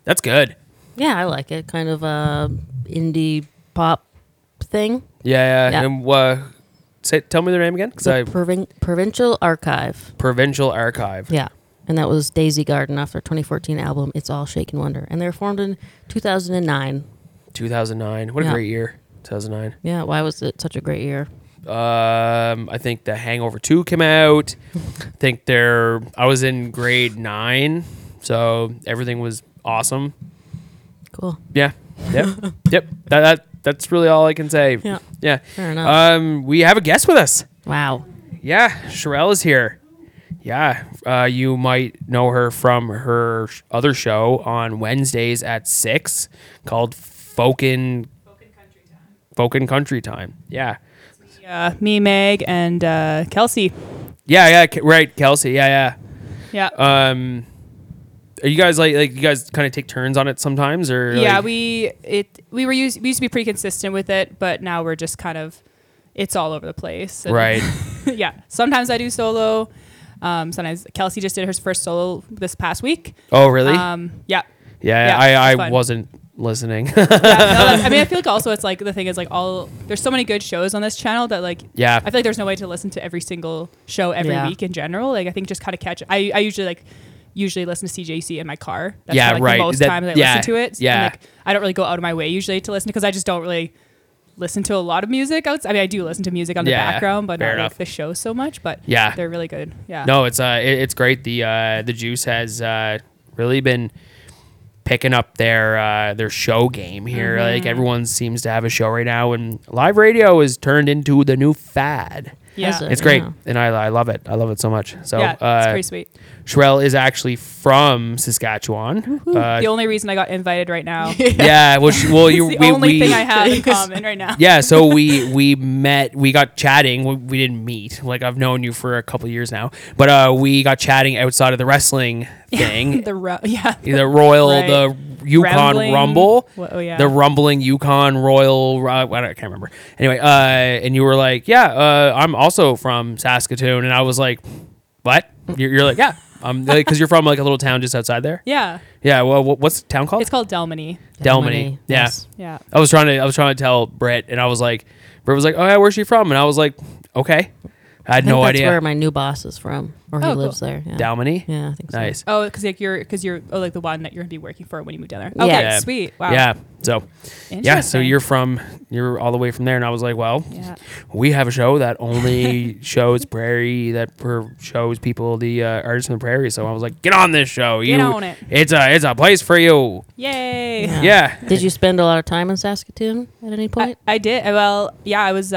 That's good. Yeah, I like it. Kind of indie pop thing. Yeah. Yeah. And tell me their name again. The Provincial Archive. Provincial Archive. Yeah. And that was Daisy Garden off their 2014 album, It's All Shake and Wonder. And they were formed in 2009. 2009. What a Yeah. great year. 2009. Yeah, why was it such a great year? I think The Hangover 2 came out. I was in grade 9, so everything was awesome. Cool. Yeah. Yep. Yep. That's really all I can say. Yeah. Yeah. Fair enough. We have a guest with us. Wow. Yeah, Sherelle is here. Yeah, you might know her from her other show on Wednesdays at 6 called Folkin Country Time. Yeah. Me, Meg, and Kelsey. Yeah, right, Kelsey. Yeah. Yeah. Are you guys like you guys kind of take turns on it sometimes, or? Yeah, like- we used to be pretty consistent with it, but now we're just kind of it's all over the place. And Right. yeah. Sometimes I do solo. Sometimes Kelsey just did her first solo this past week. Oh, really? Yeah. Yeah, it's I fun. wasn't listening. Yeah, no, I mean, I feel like also it's like the thing is like there's so many good shows on this channel that like Yeah. I feel like there's no way to listen to every single show every Yeah. week in general. Like I think just kind of catch. I usually listen to CJC in my car. That's Yeah, kinda, like right. the most That- time that I yeah, listen to it. yeah. And, like I don't really go out of my way usually to listen because I just don't really listen to a lot of music. I mean, I do listen to music on the Yeah, background, but fair not enough. like the show so much. But Yeah. they're really good. Yeah. No, it's great. The Juice has really been picking up their show game here. Mm-hmm. Like everyone seems to have a show right now, and live radio is turned into the new fad. Yeah. Has it? It's great, Yeah. and I love it. I love it so much. So Yeah, it's pretty sweet. Sherelle is actually from Saskatchewan. The only reason I got invited right now. Yeah, well, you It's the only thing I have in common right now. Yeah, so we met, we got chatting. We didn't meet. Like I've known you for a couple of years now, but we got chatting outside of the wrestling thing. the Right. The Yukon Rambling. Rumble. Oh, yeah. The rumbling Yukon Royal. I can't remember. Anyway, and you were like, yeah, I'm also from Saskatoon, and I was like, what? You're like, yeah, because you're from like a little town just outside there. Yeah. Yeah. Well, what's the town called? It's called Delmany. Delmany. Yeah. Yes. Yeah. I was trying to tell Britt, and I was like, Britt was like, oh yeah, where's she from? And I was like, okay. I had I think no that's idea. where my new boss is from, or he Oh, lives cool. there. Yeah. Dalmany? Yeah, I think so. Nice. Oh, because you're like the one that you're gonna be working for when you move down there. Yeah. Okay, Yeah. sweet. Wow. Yeah. So yeah, so Interesting. you're all the way from there, and I was like, well, Yeah. we have a show that only shows prairie, shows people the artists in the prairie. So I was like, get on this show. Get on it. It's a place for you. Yay. Yeah. Yeah. Did you spend a lot of time in Saskatoon at any point? I did. Well, yeah, I was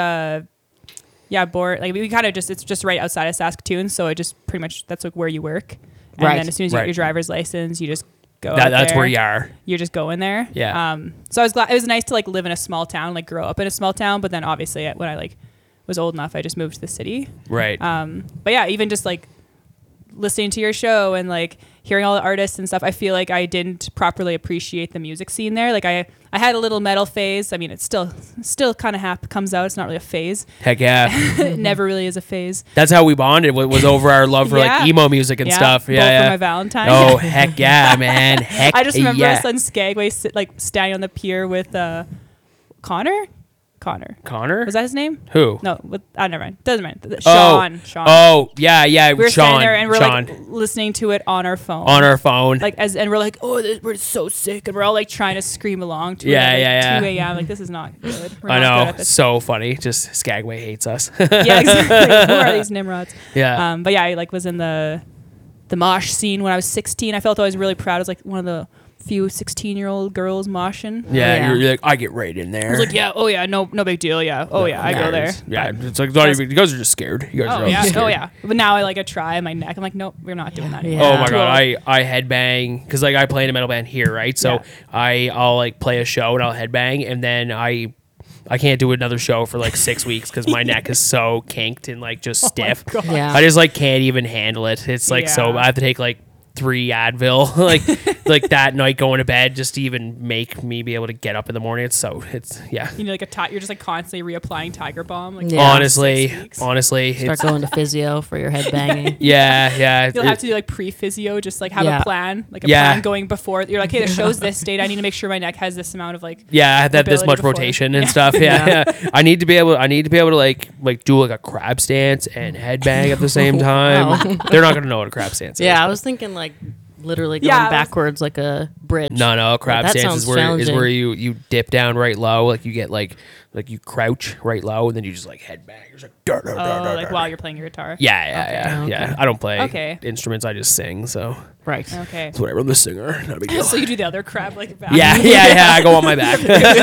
bored. Like we kind of it's just right outside of Saskatoon, so it just pretty much that's like where you work. And Right. then as soon as you Right. get your driver's license, you just go. out That's there. where you are. You're just going there. Yeah. So I was glad. It was nice to like live in a small town, like grow up in a small town. But then obviously when I like was old enough, I just moved to the city. Right. But yeah, even just like listening to your show and like hearing all the artists and stuff, I feel like I didn't properly appreciate the music scene there. Like I had a little metal phase. I mean, it's still kind of comes out. It's not really a phase. Heck yeah. It never really is a phase. That's how we bonded. Was over our love for Yeah. like emo music and stuff. both Yeah. for Yeah. my Valentine. Oh heck yeah, man. Heck I just remember yeah. us on Skagway, standing on the pier with Connor. Connor? Was that his name? Who? No, never mind. Doesn't matter. Oh. Sean. Oh yeah. We were Sean. standing there and we're Sean. like listening to it on our phone. On our phone. And we're like, oh, we're so sick, and we're all like trying to scream along to Yeah, it at yeah, 2 a.m. Like this is not good. We're I not good know. at this. So funny. Just Skagway hates us. Yeah, exactly. Who are these Nimrods? Yeah. But yeah, I like was in the mosh scene when I was 16. I felt I was really proud. I was like one of the few 16-year-old girls moshing. Yeah, Yeah. You're like, I get right in there. I was like, yeah, oh yeah, no big deal. Yeah, oh yeah, I go there. Yeah, it's like not even, you guys are just scared. You guys are Oh all yeah, scared. oh yeah. But now I try my neck. I'm like, nope, we're not doing that. Yeah. anymore. Oh my Too god, old. I headbang because like I play in a metal band here, right? So I'll like play a show and I'll headbang, and then I can't do another show for like 6 weeks because my neck is so kinked and like just stiff. Yeah. I just like can't even handle it. It's like so Yeah. I have to take like 3 Advil like that night going to bed just to even make me be able to get up in the morning. It's yeah. You know, like you're just like constantly reapplying Tiger Balm. Like Yeah. Honestly, 6 weeks. Start it's going to physio for your head banging. yeah. You'll have to do like pre-physio, just like have Yeah. a plan, like a Yeah. plan going before. You're like, hey, the show's this date. I need to make sure my neck has this amount of like. Yeah, I had that this mobility much before. rotation and stuff. Yeah. I need to be able to like do like a crab stance and headbang at the same time. Wow. They're not gonna know what a crab stance is. Yeah, I was thinking like literally going Yeah, I was- backwards like a bridge. No, crab That stance sounds is where challenging. you dip down right low, like you get like you crouch right low, and then you just like headbang. It's like Like while you're playing your guitar. yeah. Okay. I don't play Okay. instruments. I just sing. So Right. Okay. it's whatever. I'm the singer. Not a big deal. So you do the other crab like back. yeah. I go on my back.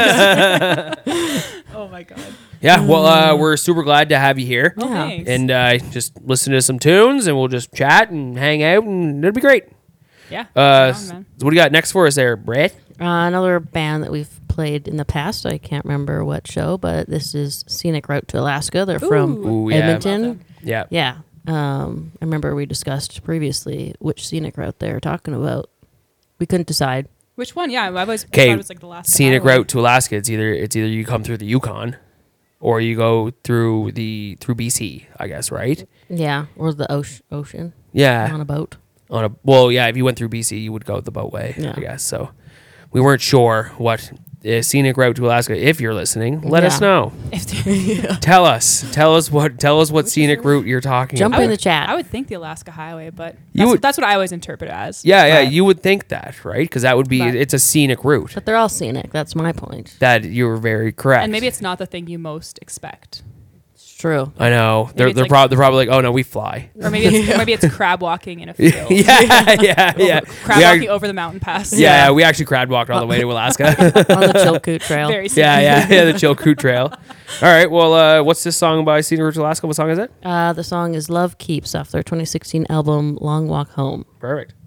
Oh my god. Yeah. Well, we're super glad to have you here. Oh, Yeah. thanks. And just listen to some tunes, and we'll just chat and hang out, and it'll be great. Yeah. So Strong, man. what do you got next for us there, Brett? Another band that we've played in the past. I can't remember what show, but this is Scenic Route to Alaska. They're from Ooh, yeah. Edmonton. Yeah. Yeah. I remember we discussed previously which scenic route they were talking about. We couldn't decide. Which one? Yeah, I was. Okay, Thought it was like the last Scenic highway. route to Alaska. It's either you come through the Yukon, or you go through BC. I guess, right? Yeah, or the ocean Yeah. on a boat. If you went through BC, you would go the boatway. Yeah. I guess so. We weren't sure what Scenic Route to Alaska. If you're listening, let us Yeah. know. Tell us what scenic route you're talking Jump about. in the chat. I would think the Alaska Highway, but You would- that's what I always interpret it as. Yeah, Right. you would think that, right? Because that would be But- it's a scenic route. But they're all scenic. That's my point. That you were very correct. And maybe it's not the thing you most expect. It's true. I know they're it's like- probably like, oh no, we fly. Or maybe it's crab walking in a field. yeah. Crab We walking ac- over the mountain pass. yeah, we actually crab walked all the way to Alaska. On the Chilkoot Trail. Very yeah, the Chilkoot Trail. All right, well, what's this song by Scenic Route to Alaska? What song is it? The song is Love Keeps off their 2016 album Long Walk Home. Perfect.